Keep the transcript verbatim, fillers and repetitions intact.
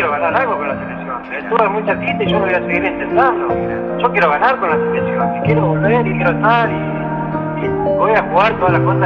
quiero ganar algo con la selección. Estuve muy cerquita y yo lo voy a seguir intentando. Yo quiero ganar con la selección, y quiero volver y quiero estar y, y voy a jugar todas las cosas